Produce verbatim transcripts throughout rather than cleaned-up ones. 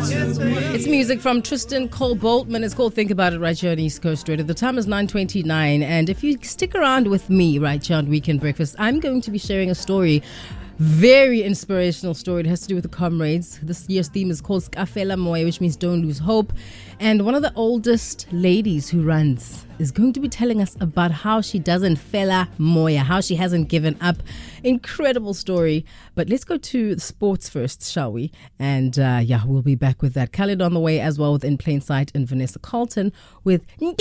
It's music from Tristan Cole Boltman. It's called Think About It right here on East Coast Radio. The time is nine twenty-nine, and if you stick around with me right here on Weekend Breakfast, I'm going to be sharing a story. Very inspirational story. It has to do with the comrades. This year's theme is called Skafela Moya, which means don't lose hope. And one of the oldest ladies who runs is going to be telling us about how she doesn't fela moya, how she hasn't given up. Incredible story. But let's go to sports first, shall we? And uh, yeah, we'll be back with that. Khalid on the way as well with In Plain Sight and Vanessa Carlton with Let's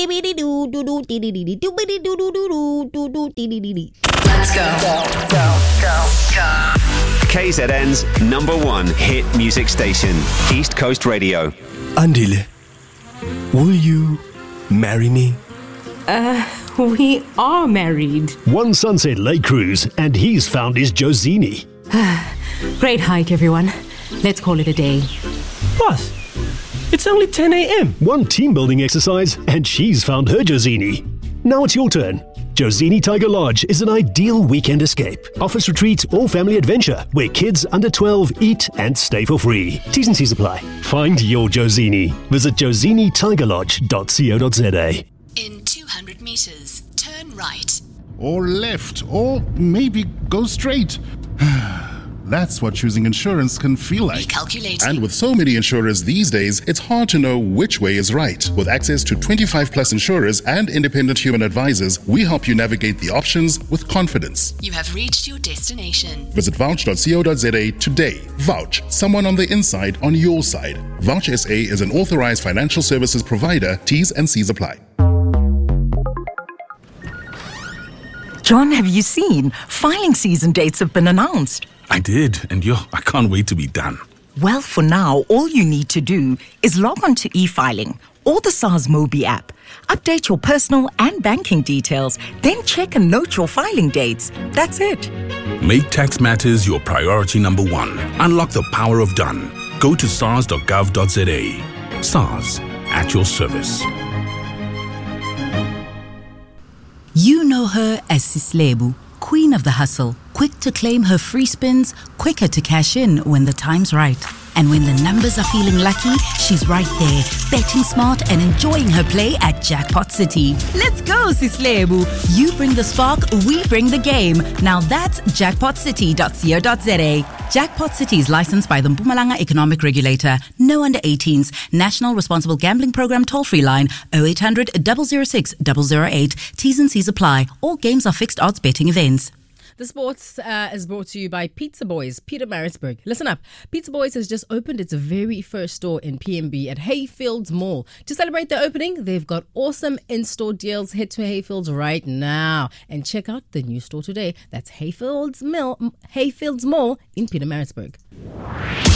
go. Go, go, go, go. K Z N's number one hit music station, East Coast Radio. Andile, will you marry me? Uh, we are married. One Sunset Lake Cruise, and he's found his Josini. Great hike, everyone. Let's call it a day. Boss, it's only ten a.m. One team building exercise, and she's found her Josini. Now it's your turn. Josini Tiger Lodge is an ideal weekend escape, office retreat or family adventure where kids under twelve eat and stay for free. T's and C's apply. Find your Josini. Visit josini tiger lodge dot co dot za. In two hundred meters, turn right. Or left, or maybe go straight. That's what choosing insurance can feel like. Recalculating. And with so many insurers these days, it's hard to know which way is right. With access to twenty-five plus insurers and independent human advisors, we help you navigate the options with confidence. You have reached your destination. Visit vouch dot co dot za today. Vouch, someone on the inside on your side. Vouch S A is an authorized financial services provider. T's and C's apply. John, have you seen? Filing season dates have been announced. I did, and yo, I can't wait to be done. Well, for now, all you need to do is log on to e-filing or the SARS Mobi app. Update your personal and banking details, then check and note your filing dates. That's it. Make tax matters your priority number one. Unlock the power of done. Go to sars dot gov dot za. SARS, at your service. You know her as Sislebu, queen of the hustle, quick to claim her free spins, quicker to cash in when the time's right. And when the numbers are feeling lucky, she's right there, betting smart and enjoying her play at Jackpot City. Let's go, Sislebu. You bring the spark, we bring the game. Now that's jackpot city dot co dot za. Jackpot City is licensed by the Mpumalanga Economic Regulator. No under eighteens. National Responsible Gambling Program toll-free line oh eight hundred, double oh six, double oh eight. T's and C's apply. All games are fixed odds betting events. The sports uh, is brought to you by Pizza Boys, Pietermaritzburg. Listen up. Pizza Boys has just opened its very first store in P M B at Hayfields Mall. To celebrate their opening, they've got awesome in-store deals. Head to Hayfields right now and check out the new store today. That's Hayfields Mill, Hayfields Mall in Pietermaritzburg.